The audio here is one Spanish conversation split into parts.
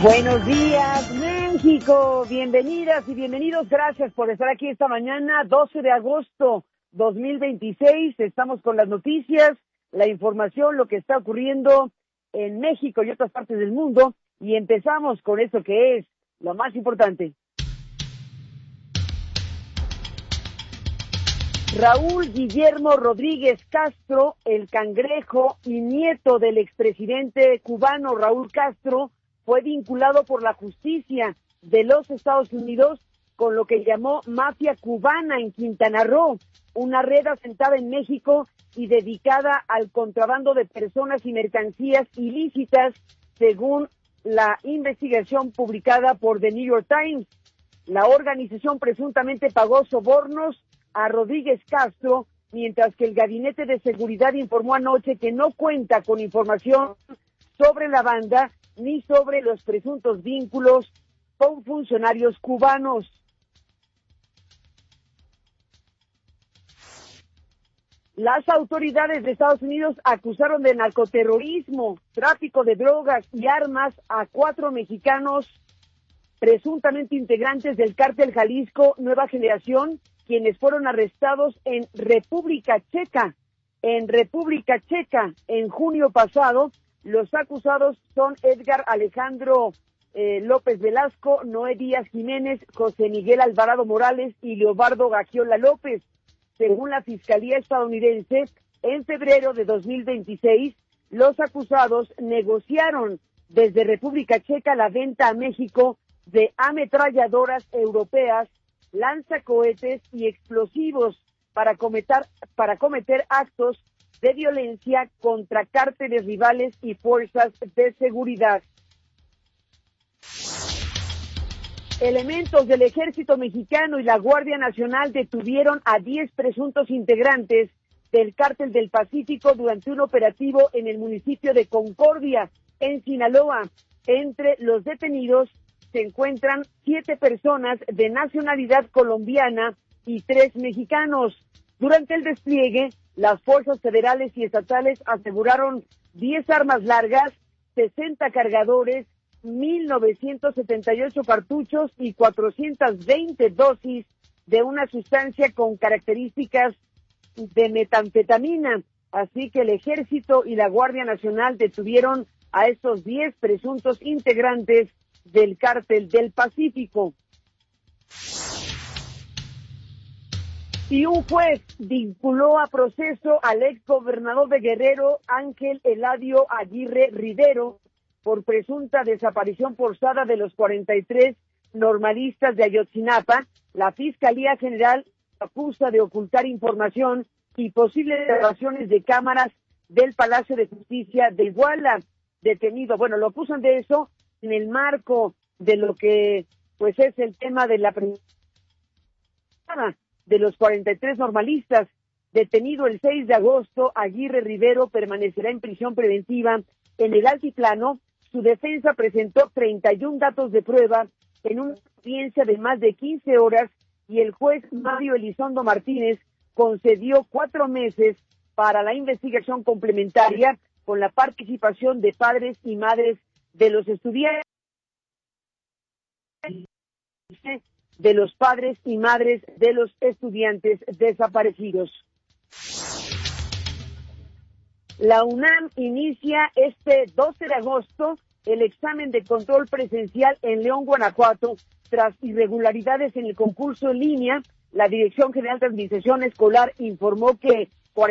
Buenos días, México. Bienvenidas y bienvenidos. Gracias por estar aquí esta mañana, 12 de agosto 2026. Estamos con las noticias, la información, lo que está ocurriendo en México y otras partes del mundo. Y empezamos con esto que es lo más importante. Raúl Guillermo Rodríguez Castro, el Cangrejo y nieto del expresidente cubano Raúl Castro, fue vinculado por la justicia de los Estados Unidos con lo que llamó mafia cubana en Quintana Roo, una red asentada en México y dedicada al contrabando de personas y mercancías ilícitas, según la investigación publicada por The New York Times. La organización presuntamente pagó sobornos a Rodríguez Castro, mientras que el Gabinete de Seguridad informó anoche que no cuenta con información sobre la banda ni sobre los presuntos vínculos con funcionarios cubanos. Las autoridades de Estados Unidos acusaron de narcoterrorismo, tráfico de drogas y armas a 4 mexicanos presuntamente integrantes del cártel Jalisco Nueva Generación, quienes fueron arrestados en República Checa. En junio pasado, los acusados son Edgar Alejandro López Velasco, Noé Díaz Jiménez, José Miguel Alvarado Morales y Leobardo Gagiola López. Según la Fiscalía estadounidense, en febrero de 2026, los acusados negociaron desde República Checa la venta a México de ametralladoras europeas, lanzacohetes y explosivos para cometer actos de violencia contra cárteles rivales y fuerzas de seguridad. Elementos del Ejército Mexicano y la Guardia Nacional detuvieron a 10 presuntos integrantes del Cártel del Pacífico durante un operativo en el municipio de Concordia, en Sinaloa. Entre los detenidos se encuentran 7 personas de nacionalidad colombiana y 3 mexicanos. Durante el despliegue, las fuerzas federales y estatales aseguraron 10 armas largas, 60 cargadores, 1,978 cartuchos y 420 dosis de una sustancia con características de metanfetamina. Así que el Ejército y la Guardia Nacional detuvieron a estos 10 presuntos integrantes del Cártel del Pacífico. Y un juez vinculó a proceso al exgobernador de Guerrero, Ángel Eladio Aguirre Rivero, por presunta desaparición forzada de los 43 normalistas de Ayotzinapa. La Fiscalía General acusa de ocultar información y posibles grabaciones de cámaras del Palacio de Justicia de Iguala. Detenido, lo acusan de eso en el marco de lo que pues es el tema de la de los 43 normalistas. Detenido el 6 de agosto, Aguirre Rivero permanecerá en prisión preventiva en el altiplano. Su defensa presentó 31 datos de prueba en una audiencia de más de 15 horas y el juez Mario Elizondo Martínez concedió 4 meses para la investigación complementaria con la participación de padres y madres de los estudiantes, de los padres y madres de los estudiantes desaparecidos. La UNAM inicia este 12 de agosto el examen de control presencial en León, Guanajuato, tras irregularidades en el concurso en línea. La Dirección General de Administración Escolar informó que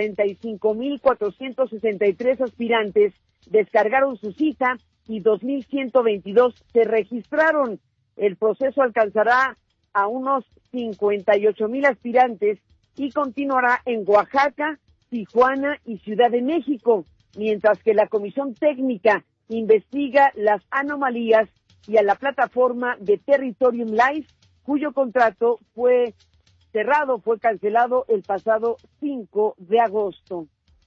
45,463 aspirantes descargaron su cita y 2,122 se registraron. El proceso alcanzará a unos 58,000 aspirantes y continuará en Oaxaca, Tijuana y Ciudad de México, mientras que la Comisión Técnica investiga las anomalías y a la plataforma de Territorium Live, cuyo contrato fue cancelado el pasado 5 de agosto.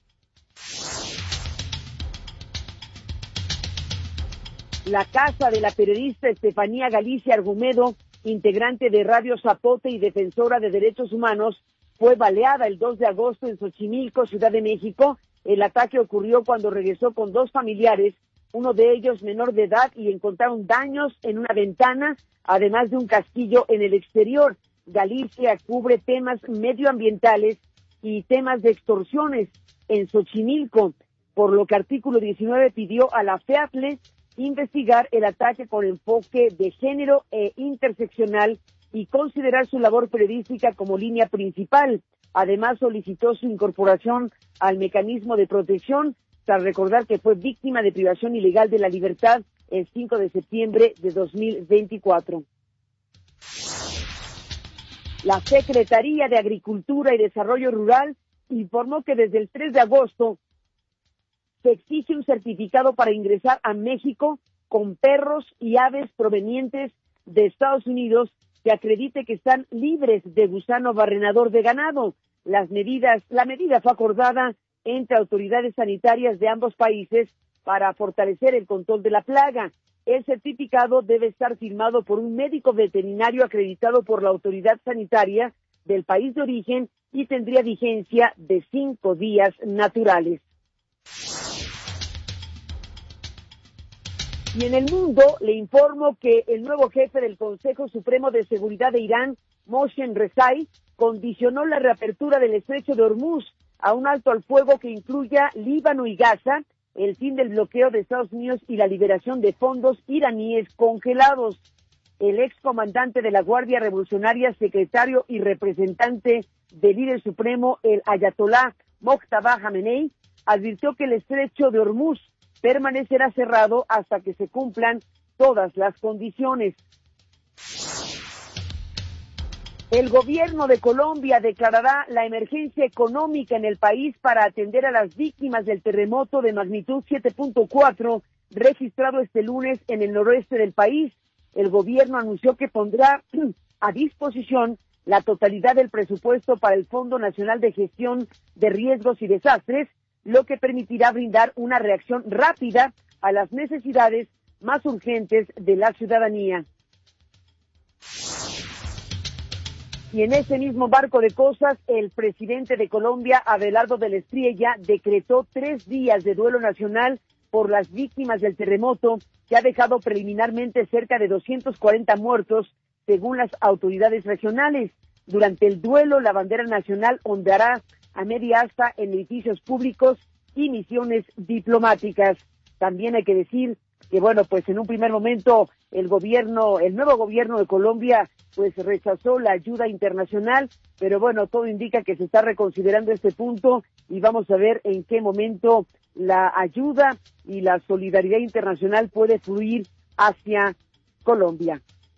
La casa de la periodista Estefanía Galicia Argumedo, integrante de Radio Zapote y defensora de derechos humanos, fue baleada el 2 de agosto en Xochimilco, Ciudad de México. El ataque ocurrió cuando regresó con 2 familiares uno de ellos menor de edad, y encontraron daños en una ventana, además de un casquillo en el exterior. Galicia cubre temas medioambientales y temas de extorsiones en Xochimilco, por lo que Artículo 19 pidió a la FEATLE investigar el ataque con enfoque de género e interseccional y considerar su labor periodística como línea principal. Además, solicitó su incorporación al mecanismo de protección, tras recordar que fue víctima de privación ilegal de la libertad el 5 de septiembre de 2024. La Secretaría de Agricultura y Desarrollo Rural informó que desde el 3 de agosto se exige un certificado para ingresar a México con perros y aves provenientes de Estados Unidos que acredite que están libres de gusano barrenador de ganado. La medida fue acordada entre autoridades sanitarias de ambos países para fortalecer el control de la plaga. El certificado debe estar firmado por un médico veterinario acreditado por la autoridad sanitaria del país de origen y tendría vigencia de 5 días naturales. Y en el mundo le informo que el nuevo jefe del Consejo Supremo de Seguridad de Irán, Mohsen Rezai, condicionó la reapertura del estrecho de Hormuz a un alto al fuego que incluya Líbano y Gaza, el fin del bloqueo de Estados Unidos y la liberación de fondos iraníes congelados. El excomandante de la Guardia Revolucionaria, secretario y representante del líder supremo, el ayatolá Mojtaba Jamenei, advirtió que el estrecho de Hormuz permanecerá cerrado hasta que se cumplan todas las condiciones. El gobierno de Colombia declarará la emergencia económica en el país para atender a las víctimas del terremoto de magnitud 7.4 registrado este lunes en el noroeste del país. El gobierno anunció que pondrá a disposición la totalidad del presupuesto para el Fondo Nacional de Gestión de Riesgos y Desastres, lo que permitirá brindar una reacción rápida a las necesidades más urgentes de la ciudadanía. Y en ese mismo marco de cosas, el presidente de Colombia, Abelardo de la Espriella, decretó 3 días de duelo nacional por las víctimas del terremoto, que ha dejado preliminarmente cerca de 240 muertos, según las autoridades regionales. Durante el duelo, la bandera nacional ondeará a media asta en edificios públicos y misiones diplomáticas. También hay que decir que, pues en un primer momento el nuevo gobierno de Colombia, pues rechazó la ayuda internacional, pero todo indica que se está reconsiderando este punto y vamos a ver en qué momento la ayuda y la solidaridad internacional puede fluir hacia Colombia.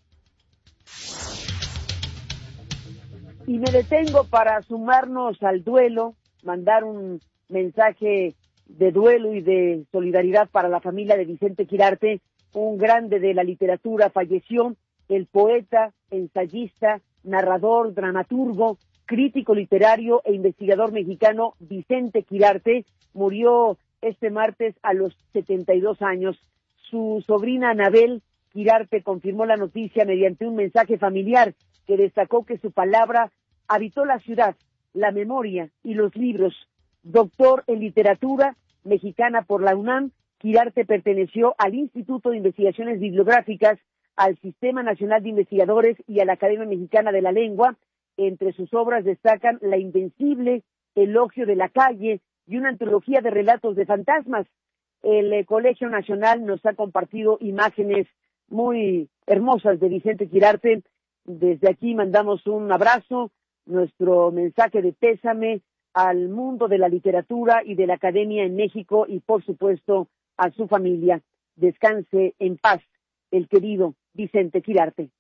Y me detengo para sumarnos al duelo, mandar un mensaje de duelo y de solidaridad para la familia de Vicente Quirarte, un grande de la literatura. Falleció el poeta, ensayista, narrador, dramaturgo, crítico literario e investigador mexicano Vicente Quirarte. Murió este martes a los 72 años. Su sobrina Anabel Quirarte confirmó la noticia mediante un mensaje familiar que destacó que su palabra habitó la ciudad, la memoria y los libros. Doctor en literatura mexicana por la UNAM, Quirarte perteneció al Instituto de Investigaciones Bibliográficas, al Sistema Nacional de Investigadores y a la Academia Mexicana de la Lengua. Entre sus obras destacan La Invencible, Elogio de la Calle y una antología de relatos de fantasmas. El Colegio Nacional nos ha compartido imágenes muy hermosas de Vicente Quirarte. Desde aquí mandamos un abrazo, nuestro mensaje de pésame al mundo de la literatura y de la academia en México y, por supuesto, a su familia. Descanse en paz el querido Vicente Quirarte.